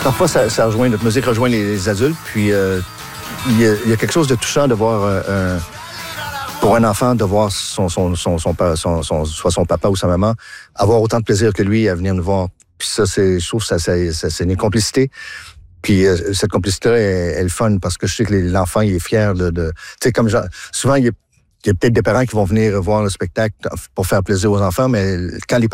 Parfois, notre musique rejoint les adultes, puis il y a quelque chose de touchant de voir pour un enfant de voir soit son papa ou sa maman avoir autant de plaisir que lui à venir nous voir. Puis ça, je trouve que c'est une complicité. Puis cette complicité-là est le fun parce que je sais que l'enfant, il est fier de tu sais, comme souvent, il y a peut-être des parents qui vont venir voir le spectacle pour faire plaisir aux enfants, mais quand les